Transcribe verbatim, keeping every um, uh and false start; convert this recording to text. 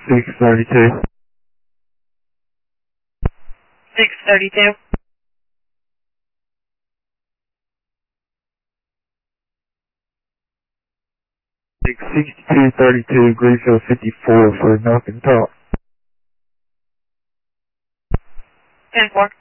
six thirty-two. six thirty-two. six sixty-two thirty-two, Greenfield fifty-four for Milk and Talk. ten four.